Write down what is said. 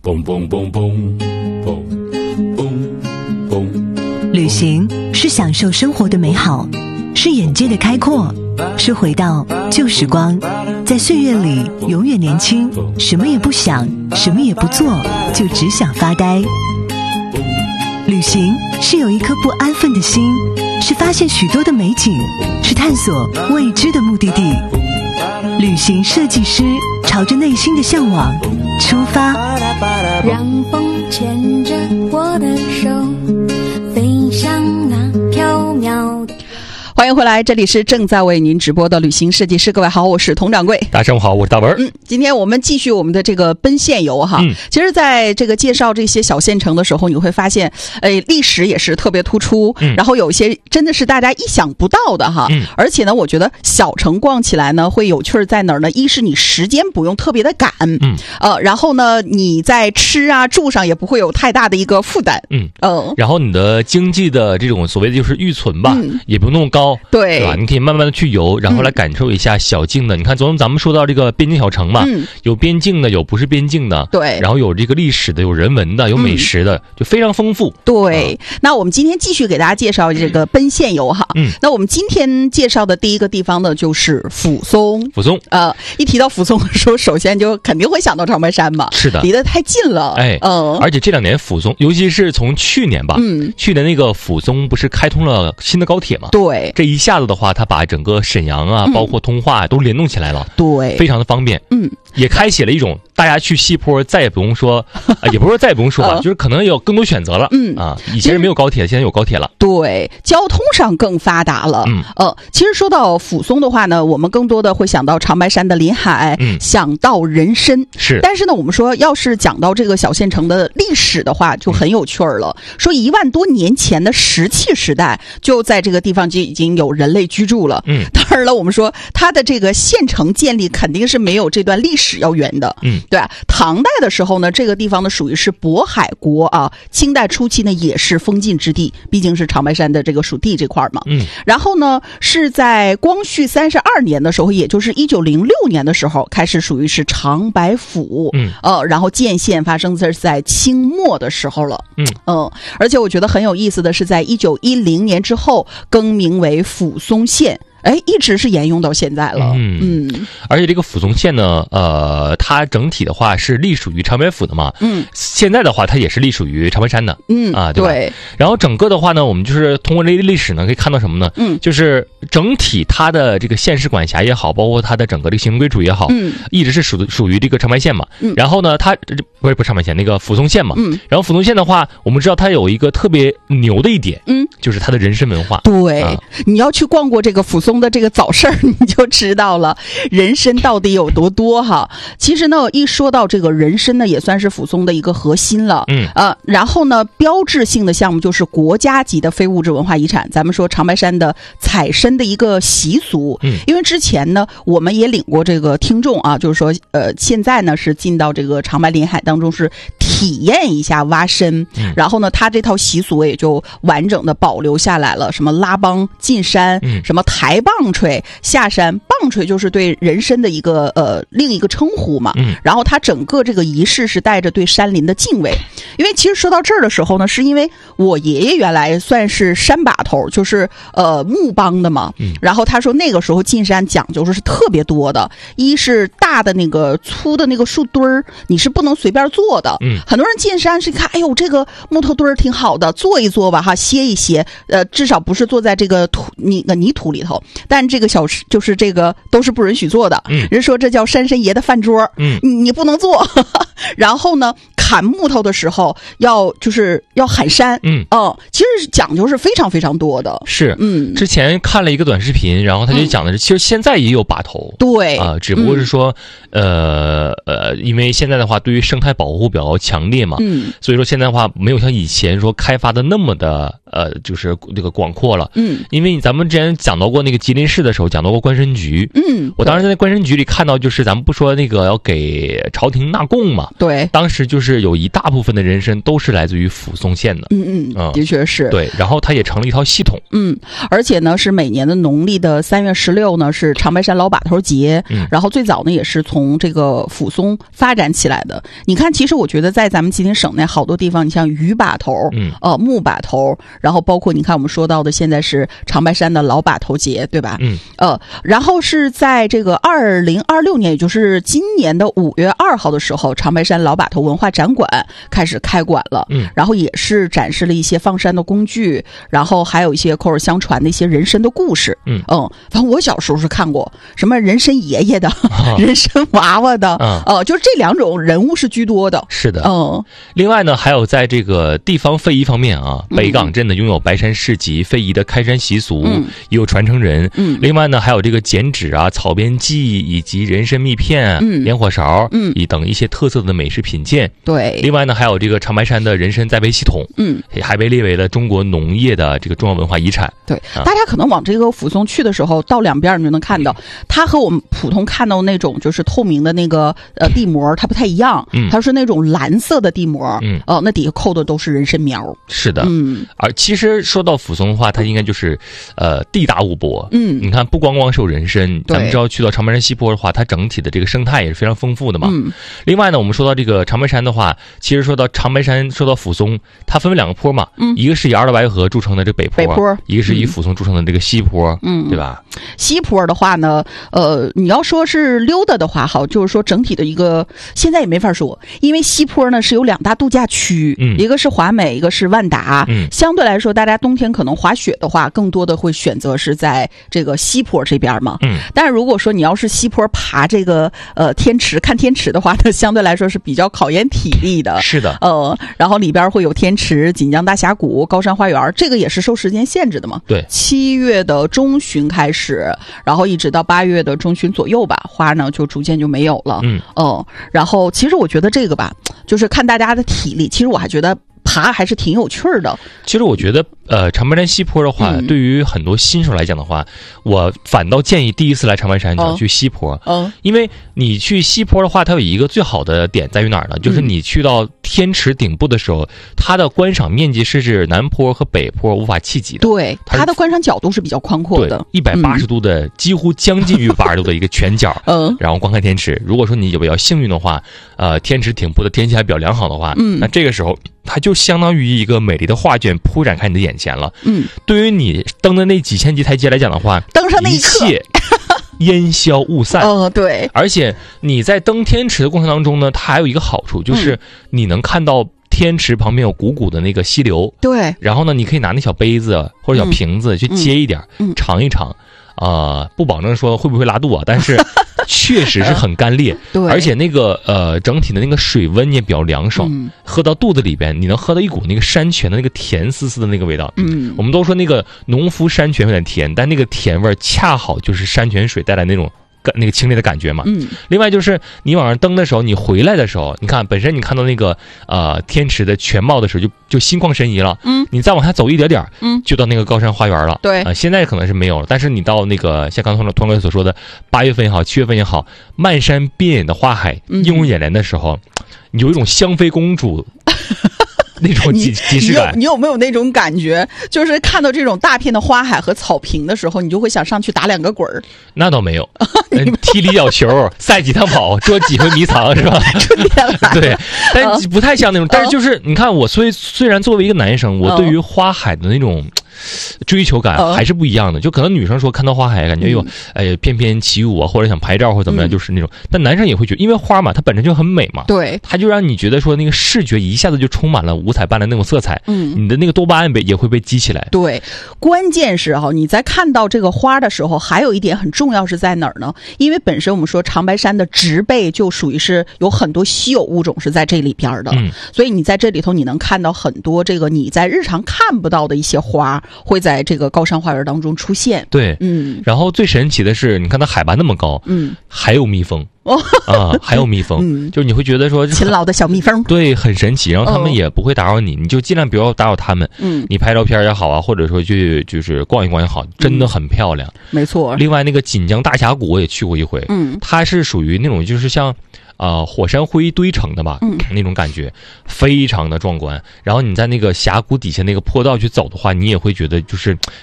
旅行是享受生活的美好，是眼界的开阔，是回到旧时光，在岁月里永远年轻，什么也不想，什么也不做，就只想发呆。旅行是有一颗不安分的心，是发现许多的美景，是探索未知的目的地。旅行设计师朝着内心的向往出发， 让风牵着我的手，飞向那缥缈的。 欢迎回来，这里是正在为您直播的旅行设计师。各位好，我是佟掌柜。 大家上午好，我是大文。 今天我们继续我们的这个奔县游哈。其实在这个介绍这些小县城的时候，你会发现历史也是特别突出，然后有一些真的是大家意想不到的哈。而且呢，我觉得小城逛起来呢会有趣在哪儿呢？一是你时间不用特别的赶，然后呢你在吃啊住上也不会有太大的一个负担， 然后你的经济的这种所谓的就是预存吧，也不用那么高。对吧？你可以慢慢的去游，然后来感受一下小境的。你看，昨天咱们说到这个边境小城嘛，有边境的，有不是边境的，对，然后有这个历史的，有人文的，有美食的，就非常丰富。对， 那我们今天继续给大家介绍这个奔县游哈。那我们今天介绍的第一个地方呢，就是抚松。 抚松， 一提到抚松的时候，首先就肯定会想到长白山嘛， 是的， 离得太近了。 而且这2年抚松，尤其是从去年吧，去年那个抚松不是开通了新的高铁嘛？对。这一下子的话，它把整个沈阳啊，包括通化都联动起来了，对，非常的方便。也开启了一种大家去西坡再也不用说，也不是说再也不用说吧，就是可能有更多选择了。以前没有高铁，现在有高铁了。对， 交通上更发达了。其实说到抚松的话呢，我们更多的会想到长白山的临海，想到人参。是，但是呢，我们说要是讲到这个小县城的历史的话，就很有趣了。说1万多年前的石器时代，就在这个地方就已经有人类居住了。当然了，我们说它的这个县城建立肯定是没有这段历史要远的。对吧？唐代的时候呢，这个地方呢属于是渤海国啊。清代初期呢也是封禁之地，毕竟是长白山的这个属地这块嘛。然后呢是在光绪32年的时候，也就是1906年的时候，开始属于是长白府。然后建县发生在清末的时候了。而且我觉得很有意思的是，在1910年之后更名为抚松县。一直是沿用到现在了。 而且这个抚松县呢，它整体的话是隶属于长白府的嘛。现在的话它也是隶属于长白山的。对吧？对。然后整个的话呢，我们就是通过这历史呢，可以看到什么呢？就是整体它的这个县市管辖也好，包括它的整个的行政归属也好，一直是属于这个长白县嘛。然后呢，它不是长白县，那个抚松县嘛。然后抚松县的话，我们知道它有一个特别牛的一点，就是它的人参文化。对， 你要去逛过这个抚松的这个早市，你就知道了人参到底有多多哈。其实呢，一说到这个人参呢，也算是抚松的一个核心了。然后呢，标志性的项目就是国家级的非物质文化遗产。咱们说长白山的采参的一个习俗。因为之前呢，我们也领过这个听众啊，就是说现在呢是进到这个长白临海当中是体验一下挖参。然后呢，他这套习俗也就完整的保留下来了，什么拉帮进山，什么抬棒槌下山，棒槌就是对人参的一个另一个称呼嘛。然后它整个这个仪式是带着对山林的敬畏。因为其实说到这儿的时候呢，是因为我爷爷原来算是山把头，就是木帮的嘛。然后他说那个时候进山讲究是特别多的，一是大的那个粗的那个树墩儿，你是不能随便坐的。很多人进山是看，哎呦这个木头墩儿挺好的，坐一坐吧哈，歇一歇。至少不是坐在这个泥土里头。但这个就是这个都是不允许做的。人说这叫山神爷的饭桌。你不能做。然后呢，砍木头的时候要喊山。其实讲究是非常非常多的。是。 之前看了一个短视频，然后他就讲的是，其实现在也有把头。对。只不过是说因为现在的话对于生态保护比较强烈嘛。所以说现在的话没有像以前说开发的那么的就是这个广阔了。因为咱们之前讲到过那个吉林市的时候，讲到过关申局。我当时在那关申局里看到，就是咱们不说那个要给朝廷纳贡嘛？ 对， 当时就是有一大部分的人参都是来自于抚松县的。 的确是。 对，然后它也成了一套系统。 而且呢，是每年的农历的3月16呢是长白山老把头节。然后最早呢也是从这个抚松发展起来的。你看，其实我觉得在咱们吉林省内好多地方，你像鱼把头、木把头，然后包括你看我们说到的现在是长白山的老把头节，对吧？然后是在这个2026年，也就是今年的5月2号的时候，长白山老把头文化展馆开始开馆了。然后也是展示了一些放山的工具，然后还有一些口耳相传的一些人参的故事。反正我小时候是看过什么人参爷爷的、人参娃娃的，就是这2种人物是居多的。 是的。另外呢，还有在这个地方非遗方面啊，北岗镇呢拥有白山市集非遗的开山习俗，也有传承人。另外呢，还有这个剪纸啊、草编记以及人参蜜片、烟火勺等一些特色的美食品鉴。 对。 另外呢，还有这个长白山的人参栽培系统，还被列为了中国农业的这个重要文化遗产。 对，大家可能往这个抚松去的时候，到两边你就能看到，它和我们普通看到那种就是透明的那个地膜，它不太一样。它是那种蓝色的地膜。那底下扣的都是人参苗。 是的。而其实说到抚松的话，它应该就是地大物博。你看，不光是有人参，咱们知道去到长白山西坡的话，它整体的这个生态也是非常丰富的嘛。另外呢，我们说到这个长白山的话，其实说到长白山，说到抚松，它分为2个坡嘛。一个是以二道白河著称的这个北坡，一个是以抚松著称的这个西坡。对吧？ 西坡的话呢，你要说是溜达的话，好，就是说整体的一个现在也没法说，因为西坡呢是有2大度假区，一个是华美，一个是万达。相对来说，大家冬天可能滑雪的话，更多的会选择是在这个西坡这边嘛。但是如果说你要是西坡爬这个天池看天池的话呢，相对来说是比较考验体力的。 是的。 然后里边会有天池、锦江大峡谷、高山花园，这个也是受时间限制的嘛。 对 ，7月的中旬开始，然后一直到8月的中旬左右吧，花呢就逐渐就没有了。然后其实我觉得这个吧，就是看大家的体力，其实我还觉得爬还是挺有趣的。 其实我觉得长白山西坡的话，对于很多新手来讲的话，我反倒建议第一次来长白山就去西坡。因为你去西坡的话，它有一个最好的点在于哪儿呢？就是你去到天池顶部的时候，它的观赏面积是指南坡和北坡无法企及的。 对，它的观赏角度是比较宽阔的 ，180度的，几乎将近于80度的一个全角。然后观看天池。如果说你比较幸运的话，天池顶部的天气还比较良好的话，那这个时候它就相当于一个美丽的画卷铺展开你的眼前了。对于你登的那几千级台阶来讲的话， 登上那一刻， 一切烟消雾散。 对。 而且你在登天池的过程当中呢，它还有一个好处，就是你能看到天池旁边有汩汩的那个溪流。 对。 然后呢，你可以拿那小杯子或者小瓶子去接一点，尝一尝。不保证说会不会拉肚啊，但是确实是很干裂。 对。 而且那个整体的那个水温也比较凉爽，喝到肚子里边，你能喝到一股那个山泉的那个甜丝丝的那个味道。我们都说那个农夫山泉有点甜，但那个甜味恰好就是山泉水带来那种那个清冽的感觉嘛。另外就是你往上登的时候，你回来的时候，你看本身你看到那个天池的全貌的时候，就心旷神怡了。你再往下走一点点，就到那个高山花园了。 对。 现在可能是没有了，但是你到那个像刚才团哥所说的8月份也好，7月份也好，漫山遍野的花海映入眼帘的时候，你有一种香妃公主那种即视感。 你有没有那种感觉，就是看到这种大片的花海和草坪的时候，你就会想上去打2个滚儿？ 那倒没有。踢里脚球，赛几趟跑，捉几回迷藏，是吧？对，但不太像那种。但是就是你看，我虽然作为一个男生，我对于花海的那种追求感还是不一样的。就可能女生说看到花海感觉翩翩起舞啊，或者想拍照或者怎么样，就是那种。但男生也会觉得，因为花嘛，它本身就很美嘛。 对。 它就让你觉得说那个视觉一下子就充满了五彩斑斓那种色彩。你的那个多巴胺也会被激起来。 对。关键是你在看到这个花的时候，还有一点很重要是在哪儿呢？因为本身我们说长白山的植被就属于是有很多稀有物种是在这里边的。所以你在这里头你能看到很多这个你在日常看不到的一些花会在这个高山花园当中出现。 对。然后最神奇的是，你看它海拔那么高，还有蜜蜂。 还有蜜蜂，就是你会觉得说勤劳的小蜜蜂， 对，很神奇。然后他们也不会打扰你，你就尽量不要打扰他们。你拍照片也好啊，或者说就是逛一逛也好，真的很漂亮。 没错。 另外那个锦江大峡谷我也去过一回，它是属于那种就是像火山灰堆成的吧，那种感觉非常的壮观。然后你在那个峡谷底下那个坡道去走的话，你也会觉得就是